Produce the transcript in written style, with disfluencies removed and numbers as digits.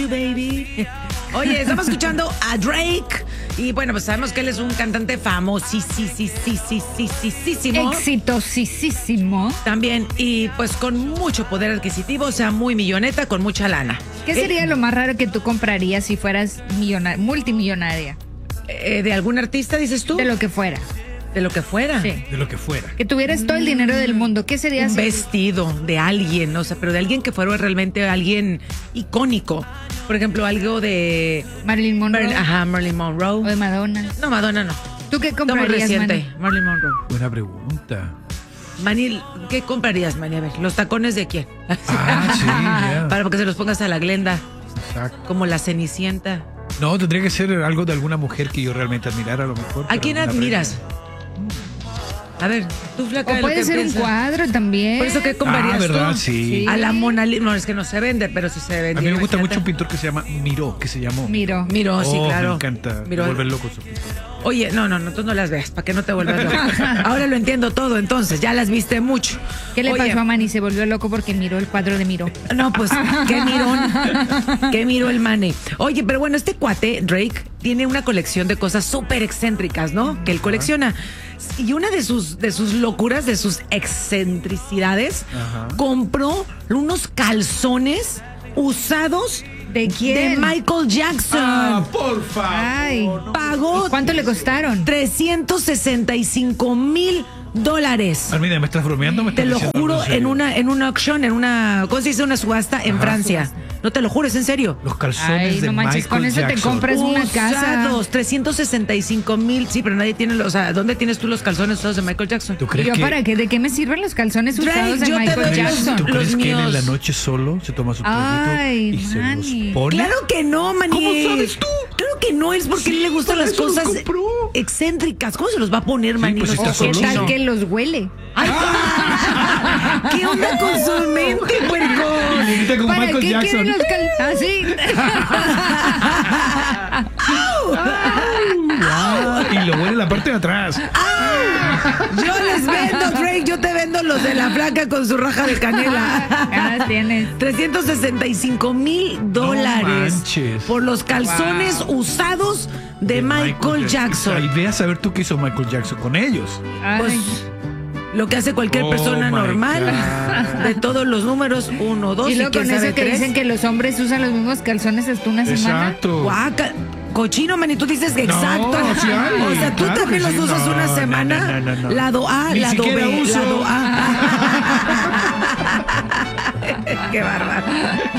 you, baby. Oye, estamos escuchando a Drake. Y bueno, pues sabemos que él es un cantante famosísimo. Exitosísimo. También, y pues con mucho poder adquisitivo, o sea, muy milloneta, con mucha lana. ¿Qué sería lo más raro que tú comprarías si fueras multimillonaria? ¿De algún artista, dices tú? De lo que fuera. De lo que fuera. Sí. De lo que fuera. Que tuvieras todo el dinero del mundo. ¿Qué sería Un si- vestido de alguien, o sea, pero de alguien que fuera realmente alguien icónico. Por ejemplo, algo de Marilyn Monroe? Marilyn O Monroe. de Madonna. No, Madonna no. ¿Tú qué Está muy comprarías, reciente, Manny? Marilyn Monroe. Buena pregunta. Manny, ¿qué comprarías, Manny? A ver, ¿los tacones de quién? Ah, sí, ya. Para que se los pongas a la Glenda, Exacto. como la Cenicienta. No, tendría que ser algo de alguna mujer que yo realmente admirara a lo mejor. ¿A pero quién alguna admiras? A ver, tú, flaca, O lo puede que ser un piensas. cuadro también. Por eso, ¿qué comprarías ¿verdad? tú? Sí. A la Mona Lisa. No, es que no se vende, pero sí se vende. A mí me gusta imagínate. mucho un pintor que se llama Miró, que se llamó. Miro. Miró, sí, Oh, claro. Me encanta. Miró. Me vuelve loco su pintor. Oye, no, tú no las ves, para que no te vuelvas loco. Ahora lo entiendo todo, entonces, ya las viste mucho. ¿Qué le Oye, pasó a Manny? Se volvió loco porque miró el cuadro de Miro. No, pues, qué miró el Mane. Oye, pero bueno, este cuate, Drake, tiene una colección de cosas súper excéntricas, ¿no? Que él colecciona. Y una de sus locuras, de sus excentricidades, Ajá. compró unos calzones usados ¿De quién? de Michael Jackson. por favor. Ay. Pagó ¿Cuánto le costaron? $365,000. Almida, ¿me estás bromeando? ¿Me Te estás lo diciendo juro, algo serio? en una auction, ¿cómo se dice? Una subasta en Francia. No te lo juro, es en serio. Los calzones Ay, de no manches, Michael con eso te Jackson. compras una casa. Usados, 365,000. Sí, pero nadie tiene, o sea, ¿dónde tienes tú los calzones usados de Michael Jackson? ¿Tú ¿Y crees yo que, para qué? ¿De qué me sirven los calzones Drake, usados de yo te Michael doy los- Jackson? ¿tú los crees que él en míos. la noche solo se toma su polvito Ay, y se Manny. los pone? Claro que no, maní. ¿Cómo sabes tú? Claro que no, es porque a él le gustan para las eso los cosas compró. excéntricas. ¿Cómo se los va a poner, maní? pues, si No está seas ¿Qué solo, cochino. tal que los huele? Ay, ¿qué onda con su mente, puerco? Grita como ¿Para Michael qué Jackson. quieren los calzones? Y lo huele en la parte de atrás. Yo les vendo, Drake, yo te vendo los de la flaca con su raja de canela. Ah, tienes. $365,000 manches. por los calzones usados de Michael Jackson. Y ve a saber tú qué hizo Michael Jackson con ellos. Pues Ay. lo que hace cualquier Oh, persona my normal, God. de todos los números, 1, 2 Y y luego quién con sabe eso que 3. dicen que los hombres usan los mismos calzones hasta una semana. Exacto. Guaca, cochino, man, y tú dices que No, exacto. sí hay, O sea, tú claro también que los sí. usas No, una no, semana. no. Lado A, Ni lado siquiera B, uso. lado A. Qué bárbaro.